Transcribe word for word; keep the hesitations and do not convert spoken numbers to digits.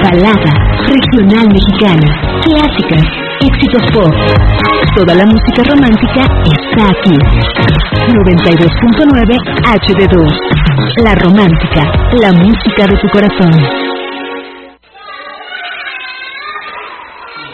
balada, regional mexicana, clásicas, éxitos pop. Toda la música romántica está aquí. noventa y dos punto nueve H D dos. La Romántica, la música de tu corazón.